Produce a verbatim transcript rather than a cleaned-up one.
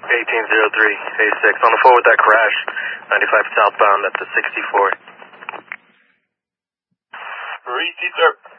eighteen oh three, A six. On the phone with that crash, ninety-five southbound at the sixty-four. Receipt, sir.